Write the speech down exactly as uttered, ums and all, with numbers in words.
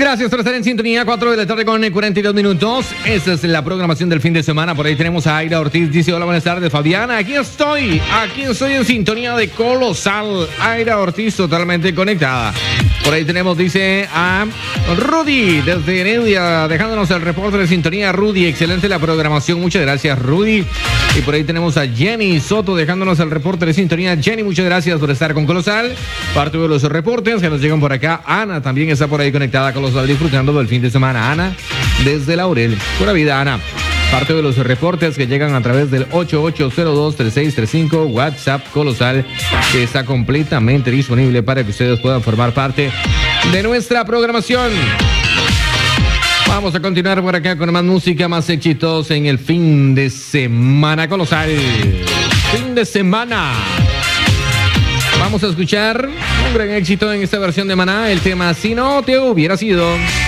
Gracias por estar en sintonía. cuatro de la tarde con cuarenta y dos minutos. Esa es la programación del fin de semana. Por ahí tenemos a Aira Ortiz. Dice: hola, buenas tardes, Fabiana. Aquí estoy. Aquí estoy en sintonía de Colosal. Aira Ortiz totalmente conectada. Por ahí tenemos, dice, a Rudy desde Heredia, dejándonos el reporte de sintonía. Rudy, excelente la programación. Muchas gracias, Rudy. Y por ahí tenemos a Jenny Soto dejándonos el reporte de sintonía. Jenny, muchas gracias por estar con Colosal. Parte de los reportes que nos llegan por acá. Ana también está por ahí conectada con Colosal, disfrutando del fin de semana. Ana, desde Laurel. Pura vida, Ana. Parte de los reportes que llegan a través del ocho ocho cero dos tres seis tres cinco, WhatsApp Colosal, que está completamente disponible para que ustedes puedan formar parte de nuestra programación. Vamos a continuar por acá con más música, más éxitos en el fin de semana Colosal. Fin de semana. Vamos a escuchar un gran éxito en esta versión de Maná, el tema Si no te hubiera sido.